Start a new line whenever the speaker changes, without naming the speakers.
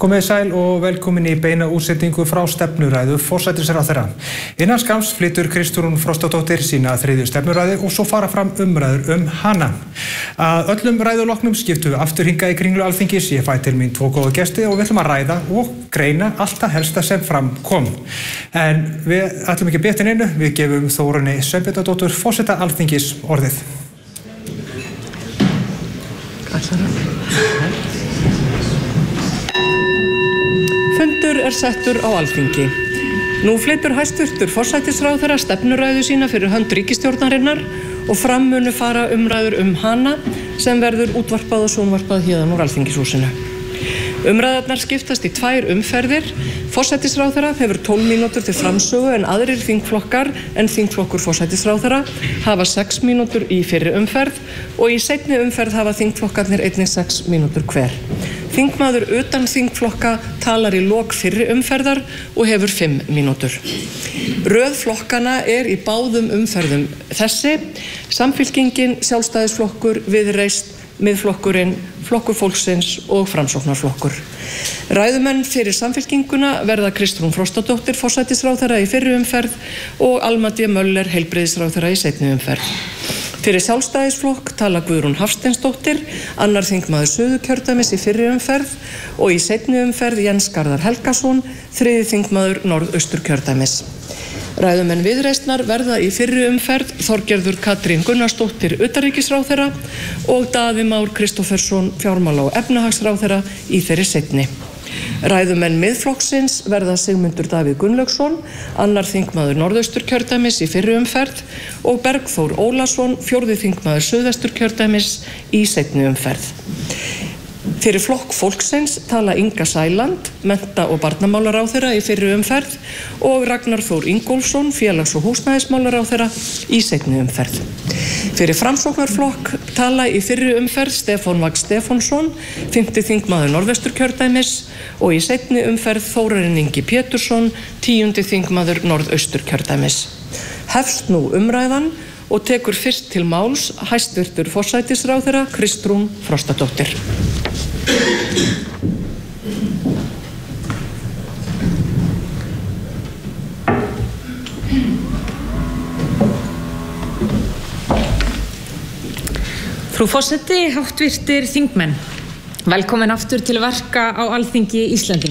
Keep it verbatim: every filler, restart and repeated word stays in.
Komið sæl og velkomin í beina útsendingu frá stefnuræðu forsætisráðherra. Innan skamms flytur Kristrún Frostadóttir sína þriðju stefnuræðu og svo fara fram umræður um hana. Að öllum ræðuloknum skiptum við aftur hingað í Kringlu Alþingis. Ég fæ til mín tvo góða gesti og við ætlum að ræða og greina allt það helsta sem fram kom. En við ætlum ekki betur en einu, við gefum Þórunni Sveinbjarnardóttur forseta Alþingis orðið.
Fundur er settur á Alþingi. Nú flytur hæstvirtur forsætisráðherra stefnuræðu sína fyrir hönd ríkisstjórnarinnar og fram munu fara umræður um hana sem verður útvarpað og sjónvarpað héðan úr Alþingishúsinu. Umræðarnar skiptast í tvær umferðir. Forsætisráðherra hefur tólf mínútur til framsögu en aðrir þingflokkar en þingflokkur forsætisráðherra hafa sex mínútur í fyrri umferð og í seinni umferð hafa þingflokkarnir einnig sex mínútur hver. Þingmaður utan þingflokka talar í lok fyrri umferðar og hefur fimm mínútur. Röð flokkana er í báðum umferðum þessi: Samfylkingin, Sjálfstæðisflokkur, Viðreisn, Miðflokkurinn, Flokkur fólksins og Framsóknarflokkur. Ræðumenn fyrir Samfylkinguna verða Kristrún Frostadóttir forsætisráðherra í fyrri umferð og Alma D. Möller heilbrigðisráðherra í seinni umferð. Fyrir Sjálfstæðisflokk tala Guðrún Hafsteinsdóttir, annar þingmaður Suðurkjördæmis í fyrri umferð og í seinni umferð Jens Garðar Helgason, þriði þingmaður Norðausturkjördæmis. Ræðumenn Viðreisnar verða í fyrri umferð Þorgerður Katrín Gunnarsdóttir utanríkisráðherra og Daði Már Kristófersson fjármála- og efnahagsráðherra í þeirri seinni. Ræðumenn Miðflokksins verða Sigmundur Davíð Gunnlaugsson, annar þingmaður Norðausturkjördæmis í fyrri umferð og Bergþór Ólason, fjórði þingmaður Suðvesturkjördæmis í seinni umferð. Fyrir Flokk fólksins tala Inga Sæland, mennta- og barnamálaráðherra í fyrri umferð og Ragnar Þór Ingólfsson, félags- og húsnæðismálaráðherra í seinni umferð. Fyrir Framsóknarflokk tala í fyrri umferð Stefán Vagn Stefánsson, fimmti þingmaður Norðvesturkjördæmis og í seinni umferð Þórarinn Ingi Pétursson, tíundi þingmaður Norðausturkjördæmis. Hefst nú umræðan og tekur fyrst til máls hæstvirtur forsætisráðherra Kristrún Frostadóttir.
Frú forseti, háttvirtir þingmenn, velkomin aftur til verka á Alþingi Íslendinga.